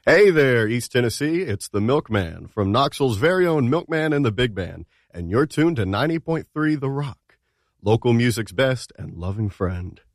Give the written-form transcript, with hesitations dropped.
Hey there, East Tennessee. It's the Milkman from Knoxville's very own Milkman and the Big Band, and you're tuned to 90.3 The Rock, local music's best and loving friend.